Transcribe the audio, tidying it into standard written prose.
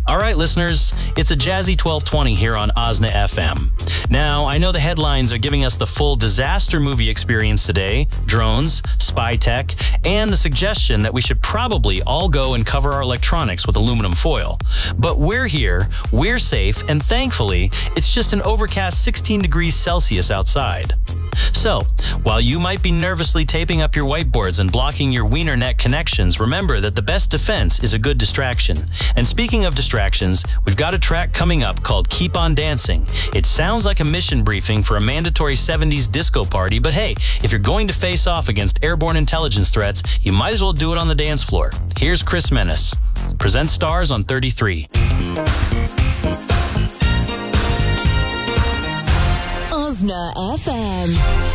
All right, listeners, it's a jazzy 1220 here on OSNA FM. Now, I know the headlines are giving us the full disaster movie experience today, drones, spy tech, and the suggestion that we should probably all go and cover our electronics with aluminum foil. But we're here, we're safe, and thankfully, it's just an overcast 16 degrees Celsius outside. So, while you might be nervously taping up your whiteboards and blocking your WienerNet connections, remember that the best defense is a good distraction. And speaking of distractions, we've got a track coming up called Keep On Dancing. It sounds like a mission briefing for a mandatory 70s disco party, but hey, if you're going to face off against airborne intelligence threats, you might as well do it on the dance floor. Here's Chris Menace. Present Stars on 33. OSNA FM.